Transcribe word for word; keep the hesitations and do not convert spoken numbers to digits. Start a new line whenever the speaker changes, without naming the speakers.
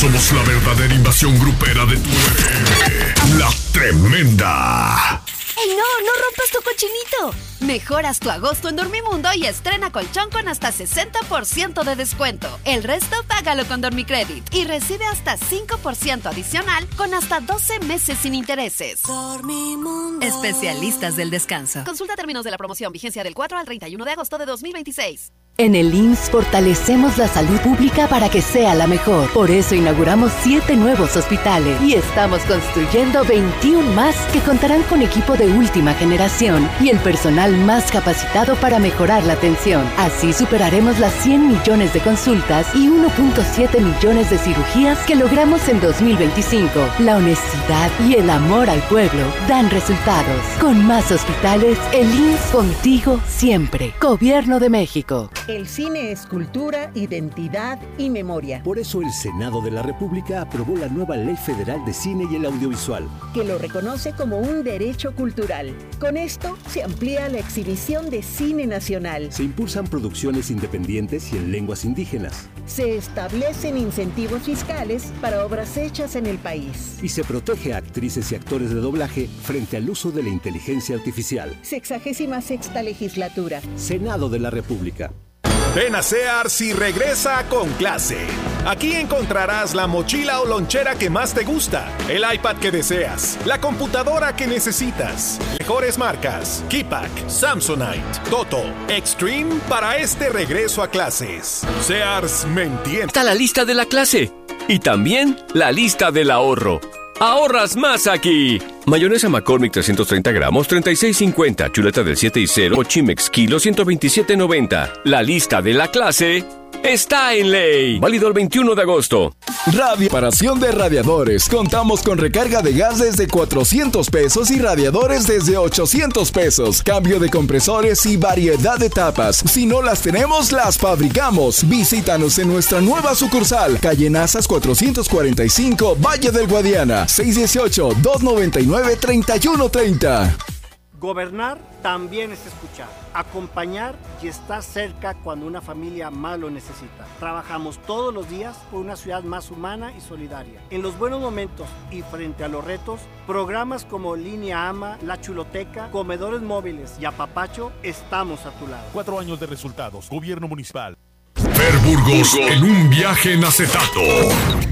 Somos la verdadera invasión grupera de tu F M. La Tremenda.
¡Ey, no! ¡No rompas tu cochinito! Mejoras tu agosto en Dormimundo y estrena colchón con hasta sesenta por ciento de descuento. El resto págalo con Dormicredit y recibe hasta cinco por ciento adicional con hasta doce meses sin intereses. Dormimundo. Especialistas del descanso. Consulta términos de la promoción. Vigencia del cuatro al treinta y uno de agosto de dos mil veintiséis.
En el I M S S fortalecemos la salud pública para que sea la mejor. Por eso inauguramos siete nuevos hospitales y estamos construyendo veintiuno más que contarán con equipo de última generación y el personal más capacitado para mejorar la atención. Así superaremos las cien millones de consultas y uno punto siete millones de cirugías que logramos en dos mil veinticinco. La honestidad y el amor al pueblo dan resultados. Con más hospitales, el I M S S contigo siempre. Gobierno de México.
El cine es cultura, identidad y memoria.
Por eso el Senado de la República aprobó la nueva Ley Federal de Cine y el Audiovisual,
que lo reconoce como un derecho cultural. Con esto se amplía la exhibición de cine nacional.
Se impulsan producciones independientes y en lenguas indígenas.
Se establecen incentivos fiscales para obras hechas en el país.
Y se protege a actrices y actores de doblaje frente al uso de la inteligencia artificial.
Sexagésima sexta legislatura.
Senado de la República.
Ven a Sears y regresa con clase. Aquí encontrarás la mochila o lonchera que más te gusta, el iPad que deseas, la computadora que necesitas. Mejores marcas: Keypack, Samsonite, Toto, Extreme para este regreso a clases. Sears me entiende.
Está la lista de la clase y también la lista del ahorro. ¡Ahorras más aquí! Mayonesa McCormick trescientos treinta gramos, treinta y seis cincuenta. Chuleta del siete y cero, Chimex kilo, ciento veintisiete noventa. La lista de la clase está en ley. Válido el veintiuno de agosto.
Reparación de radiadores. Contamos con recarga de gas desde cuatrocientos pesos y radiadores desde ochocientos pesos. Cambio de compresores y variedad de tapas. Si no las tenemos, las fabricamos. Visítanos en nuestra nueva sucursal, calle Nazas cuatrocientos cuarenta y cinco, Valle del Guadiana. seis uno ocho, dos nueve nueve, tres uno tres cero.
Gobernar también es escuchar, acompañar y estar cerca cuando una familia más lo necesita. Trabajamos todos los días por una ciudad más humana y solidaria. En los buenos momentos y frente a los retos, programas como Línea AMA, La Chuloteca, Comedores Móviles y Apapacho, estamos a tu lado.
Cuatro años de resultados. Gobierno municipal.
Fer Burgos en un viaje en acetato.